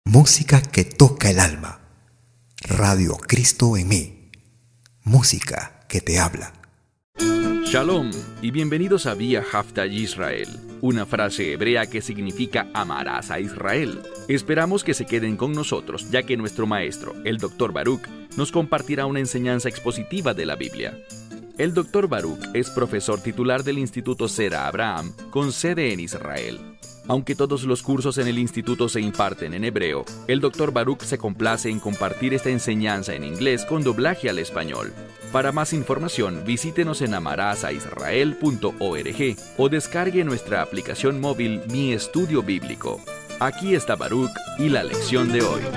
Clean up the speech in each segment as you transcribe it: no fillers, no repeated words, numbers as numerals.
Música que toca el alma. Radio Cristo en mí. Música que te habla. Shalom y bienvenidos a Vía Hafta Yisrael, una frase hebrea que significa amarás a Israel. Esperamos que se queden con nosotros, ya que nuestro maestro, el Dr. Baruch, nos compartirá una enseñanza expositiva de la Biblia. El Dr. Baruch es profesor titular del Instituto Sera Abraham, con sede en Israel. Aunque todos los cursos en el instituto se imparten en hebreo, el Dr. Baruch se complace en compartir esta enseñanza en inglés con doblaje al español. Para más información, visítenos en amarasaisrael.org o descargue nuestra aplicación móvil Mi Estudio Bíblico. Aquí está Baruch y la lección de hoy.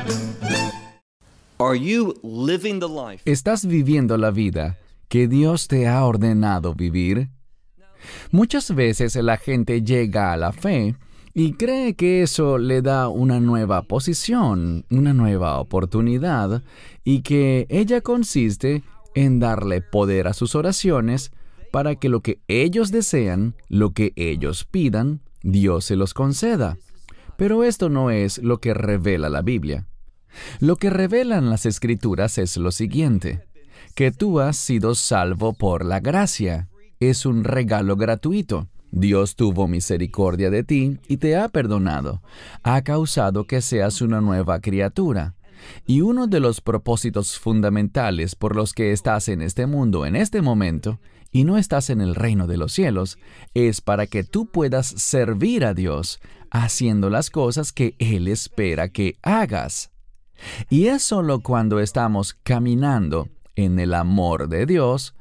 ¿Estás viviendo la vida que Dios te ha ordenado vivir? Muchas veces la gente llega a la fe y cree que eso le da una nueva posición, una nueva oportunidad, y que ella consiste en darle poder a sus oraciones para que lo que ellos desean, lo que ellos pidan, Dios se los conceda. Pero esto no es lo que revela la Biblia. Lo que revelan las Escrituras es lo siguiente: que tú has sido salvo por la gracia. Es un regalo gratuito. Dios tuvo misericordia de ti y te ha perdonado. Ha causado que seas una nueva criatura. Y uno de los propósitos fundamentales por los que estás en este mundo en este momento, y no estás en el reino de los cielos, es para que tú puedas servir a Dios, haciendo las cosas que Él espera que hagas. Y es solo cuando estamos caminando en el amor de Dios,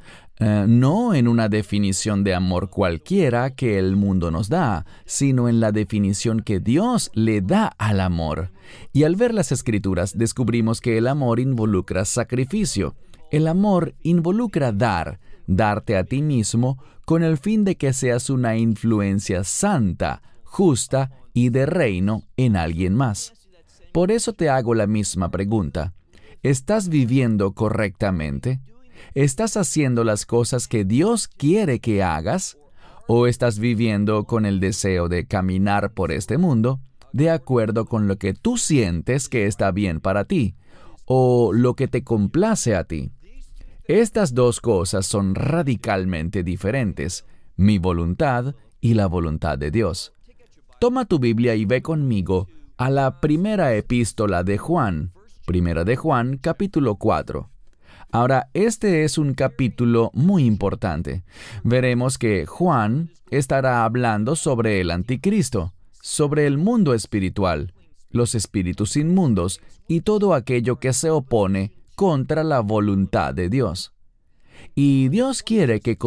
no en una definición de amor cualquiera que el mundo nos da, sino en la definición que Dios le da al amor. Y al ver las Escrituras descubrimos que el amor involucra sacrificio. El amor involucra darte a ti mismo con el fin de que seas una influencia santa, justa y de reino en alguien más. Por eso te hago la misma pregunta. ¿Estás viviendo correctamente? ¿Estás haciendo las cosas que Dios quiere que hagas? ¿O estás viviendo con el deseo de caminar por este mundo de acuerdo con lo que tú sientes que está bien para ti, o lo que te complace a ti? Estas dos cosas son radicalmente diferentes, mi voluntad y la voluntad de Dios. Toma tu Biblia y ve conmigo a la primera epístola de Juan, Primera de Juan, capítulo 4. Ahora, este es un capítulo muy importante. Veremos que Juan estará hablando sobre el anticristo, sobre el mundo espiritual, los espíritus inmundos y todo aquello que se opone contra la voluntad de Dios. Y Dios quiere que